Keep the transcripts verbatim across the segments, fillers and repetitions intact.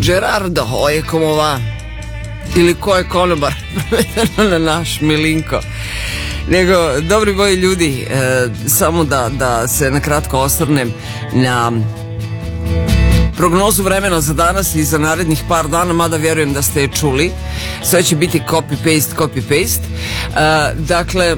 Gerardo, oje komova, ili ko je konobar, prevedeno na naš Milinko. Nego, dobri moji ljudi, e, samo da, da se nakratko osvrnem na prognozu vremena za danas i za narednih par dana, mada vjerujem da ste je čuli. Sve će biti copy-paste, copy-paste. E, dakle,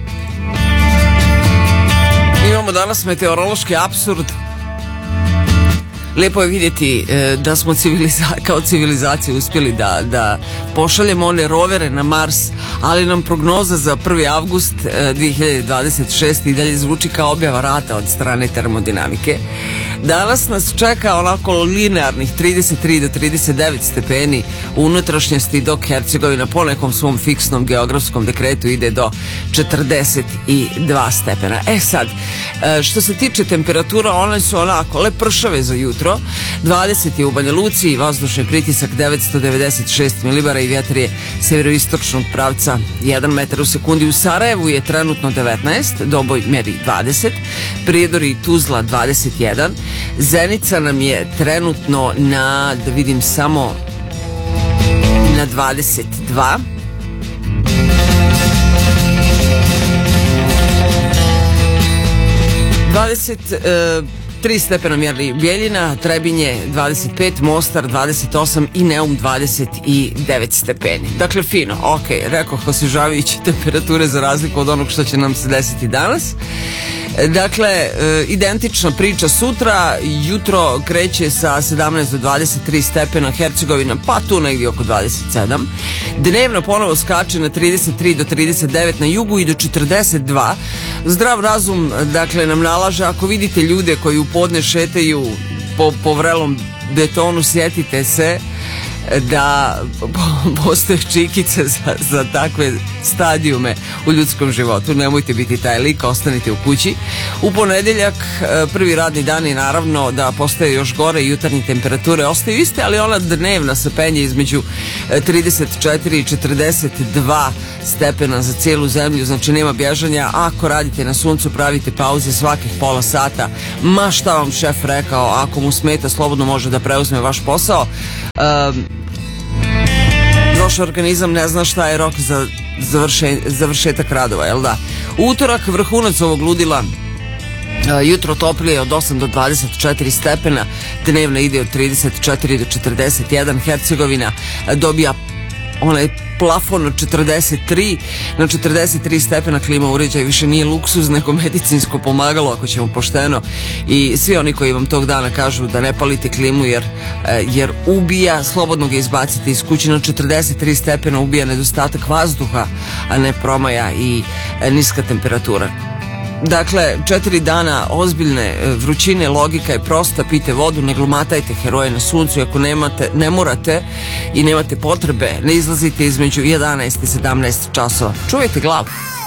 imamo danas meteorološki apsurd. Lijepo je vidjeti e, da smo civiliza kao civilizacija uspjeli da, da pošaljemo one rovere na Mars, ali nam prognoza za prvi avgust e, dvije hiljade dvadeset šeste. i dalje zvuči kao objava rata od strane termodinamike. Danas nas čeka onako linearnih trideset tri do trideset devet stepeni u unutrašnjosti, dok Hercegovina po nekom svom fiksnom geografskom dekretu ide do četrdeset dva stepena. E sad, što se tiče temperatura, one su onako lepršave za jutro. dvadeset je u Banja Luci, vazdušni pritisak devetsto devedeset šest milibara i vjetar je severoistočnog pravca jedan metar u sekundi. U Sarajevu je trenutno devetnaest, Doboj mjeri dvadeset, Prijedor i Tuzla dvadeset jedan, Zenica nam je trenutno na, da vidim samo, na dvadeset dva. dvadeset tri stepena mjerili Bijeljina, Trebinje dvadeset pet, Mostar dvadeset osam i Neum dvadeset devet stepeni. Dakle, fino, ok, rekao osvježavajuće temperature za razliku od onog što će nam se desiti danas. Dakle, e, identična priča sutra. Jutro kreće sa sedamnaest do dvadeset tri stepena, Hercegovina pa tu negdje oko dvadeset sedam. Dnevno ponovo skače na trideset tri do trideset devet na jugu i do četrdeset dva. Zdrav razum, dakle, nam nalaže, ako vidite ljude koji u podne šetaju po, po vrelom betonu, sjetite se da postoje čikice za, za takve stadijume u ljudskom životu. Nemojte biti taj lik, ostanite u kući. U ponedjeljak, prvi radni dan, i naravno da postaje još gore, jutarnje temperature ostaju iste, ali ona dnevna se penje između trideset četiri i četrdeset dva stepena za cijelu zemlju, znači nema bježanja. Ako radite na suncu, pravite pauze svakih pola sata, ma šta vam šef rekao, ako mu smeta, slobodno može da preuzme vaš posao. Um, Vaš organizam ne zna šta je rok za završe, završetak radova, jel da? Utorak, vrhunac ovog ludila. Jutro toplije od osam do dvadeset četiri stepena, dnevna ide od trideset četiri do četrdeset jedan. Hercegovina dobija onaj plafon od četrdeset tri, na četrdeset tri stepena klima uređaj više nije luksuz nego medicinsko pomagalo, ako ćemo pošteno. I svi oni koji vam tog dana kažu da ne palite klimu jer, jer ubija, slobodno ga izbacite iz kuće. Na četrdeset tri stepena ubija nedostatak vazduha, a ne promaja i niska temperatura. Dakle, četiri dana ozbiljne vrućine, logika je prosta, pijte vodu, ne glumatajte heroje na suncu, ako nemate, ne morate i nemate potrebe, ne izlazite između jedanaest i sedamnaest časova. Čuvajte glavu.